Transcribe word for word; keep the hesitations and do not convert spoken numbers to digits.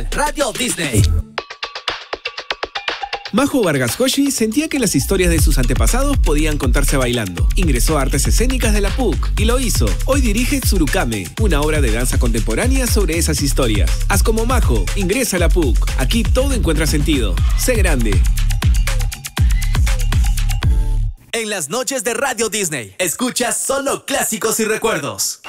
Radio Disney. Majo Vargas Hoshi sentía que las historias de sus antepasados podían contarse bailando. Ingresó a Artes Escénicas de la P U C y lo hizo. Hoy dirige Tsurukame, una obra de danza contemporánea sobre esas historias. Haz como Majo, ingresa a la P U C. Aquí todo encuentra sentido. Sé grande. En las noches de Radio Disney, escuchas solo clásicos y recuerdos.